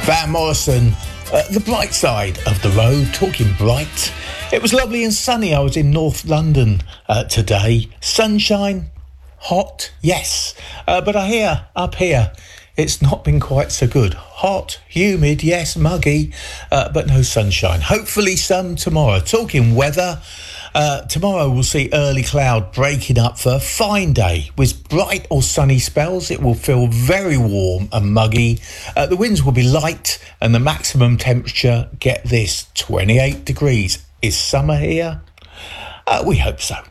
Van Morrison, the bright side of the road, talking bright. It was lovely and sunny. I was in North London today. Sunshine, hot, yes. But I hear up here it's not been quite so good. Hot, humid, yes, muggy, but no sunshine. Hopefully some tomorrow. Talking weather, tomorrow we'll see early cloud breaking up for a fine day. With bright or sunny spells, it will feel very warm and muggy. The winds will be light and the maximum temperature, get this, 28 degrees. Is summer here? We hope so.